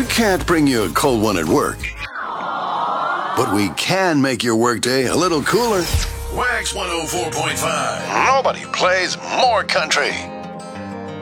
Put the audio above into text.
can't bring you a cold one at work, but we can make your workday a little cooler. Wax 104.5. Nobody plays more country.